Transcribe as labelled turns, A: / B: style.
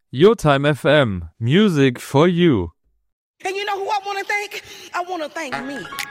A: Your Time FM, music for you.
B: And you know who I want to thank? I want to thank me.